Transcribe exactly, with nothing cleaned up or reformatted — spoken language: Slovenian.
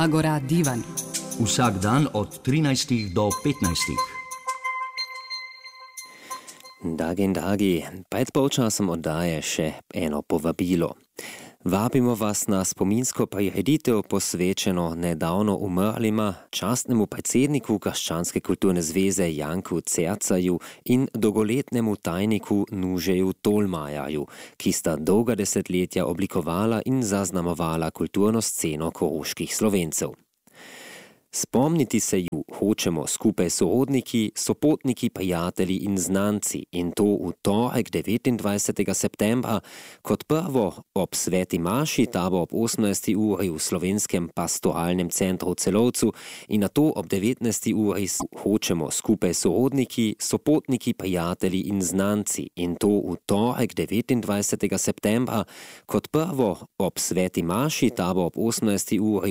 Agora Divan. Vsak dan od trinajstih do petnajstih. Dagi in dagi, pred polčasom oddaje še eno povabilo. Vabimo vas na spominsko prireditev posvečeno nedavno umrlima častnemu predsedniku Krščanske kulturne zveze Janku Cercaju in dolgoletnemu tajniku Nužeju Tolmajerju, ki sta dolga desetletja oblikovala in zaznamovala kulturno sceno koroških Slovencev. Spomniti se ju hočemo skupaj s sorodniki, sopotniki, prijatelji in znanci, in to v torek devetindvajsetega septembra, kot prvo ob sveti maši, ta bo ob osemnajsti uri v Slovenskem pastoralnem centru v Celovcu, in nato ob devetnajsti uri hočemo skupaj s sorodniki, sopotniki, prijatelji in znanci, in to v torek devetindvajsetega septembra, kot prvo ob sveti maši, ta bo ob osemnajsti uri